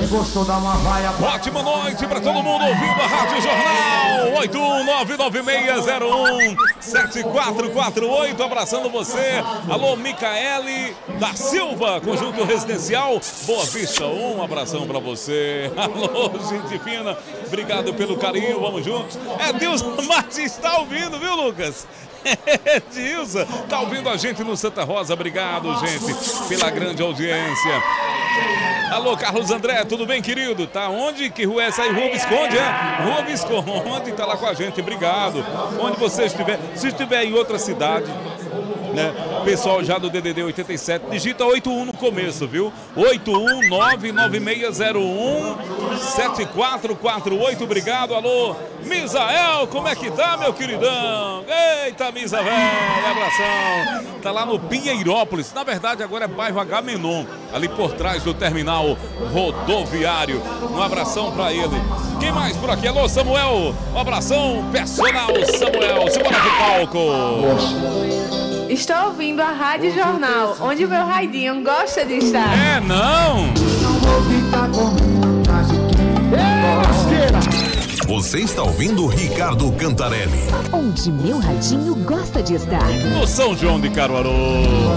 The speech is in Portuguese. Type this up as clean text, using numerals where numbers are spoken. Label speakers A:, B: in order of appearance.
A: gostou da uma vaia.
B: Ótima noite para todo mundo ouvindo a Rádio Jornal 81996017448, abraçando você. Alô, Micaele da Silva, Conjunto Residencial Boa Vista, um abração para você. Alô, gente fina, obrigado pelo carinho, vamos juntos. É Deus Martins, está ouvindo, viu, Lucas? Dilza, tá ouvindo a gente no Santa Rosa, obrigado, gente, pela grande audiência. Alô, Carlos André, tudo bem, querido? Tá onde? Que rua é essa aí? Rua Visconde, é? Rua Visconde, tá lá com a gente, obrigado. Onde você estiver, se estiver em outra cidade, né? Pessoal já do DDD 87, digita 81 no começo, viu? 81996017448, obrigado. Alô, Misael, como é que tá, meu queridão? Eita, Misael, abração. Tá lá no Pinheirópolis, na verdade agora é bairro Agamenon, ali por trás do terminal rodoviário. Um abração pra ele. Quem mais por aqui? Alô, Samuel, um abração personal, Samuel, simbora pro palco.
C: Estou ouvindo a Rádio Jornal, onde o meu Raidinho gosta de estar.
B: É, não?
D: Você está ouvindo Ricardo Cantarelli.
E: Onde meu radinho gosta de estar.
B: No São João de Caruaru.